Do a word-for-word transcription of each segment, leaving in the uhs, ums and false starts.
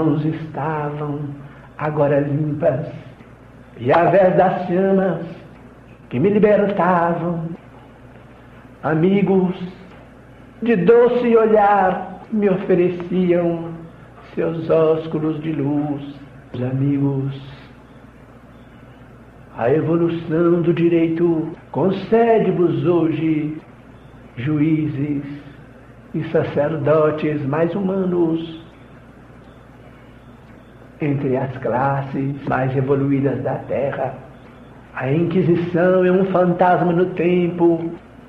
mãos estavam agora limpas, e através das chamas que me libertavam, amigos de doce olhar me ofereciam seus ósculos de luz. Os amigos, a evolução do direito concede-vos hoje juízes e sacerdotes mais humanos. Entre as classes mais evoluídas da Terra, a Inquisição é um fantasma no tempo.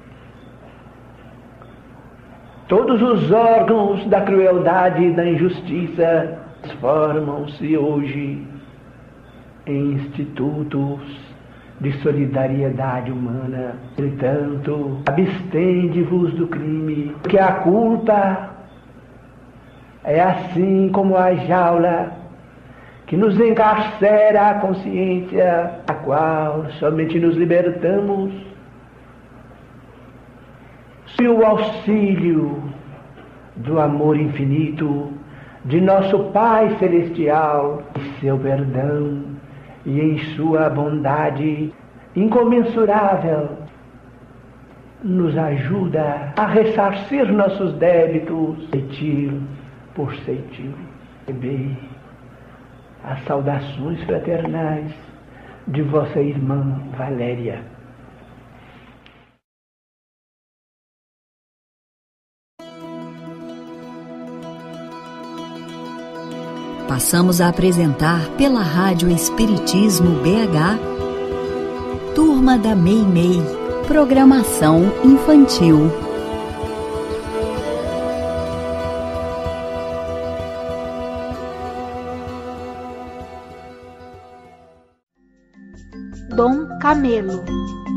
Todos os órgãos da crueldade e da injustiça transformam-se hoje em institutos de solidariedade humana. Portanto, abstende-vos do crime, porque a culpa é assim como a jaula que nos encarcera a consciência, a qual somente nos libertamos se o auxílio do amor infinito de nosso Pai Celestial, em seu perdão e em sua bondade incomensurável, nos ajuda a ressarcir nossos débitos, ceitil por ceitil. Bem, as saudações fraternais de vossa irmã Valéria. Passamos a apresentar pela Rádio Espiritismo B H, Turma da Meimei, programação infantil. Dom Camelo,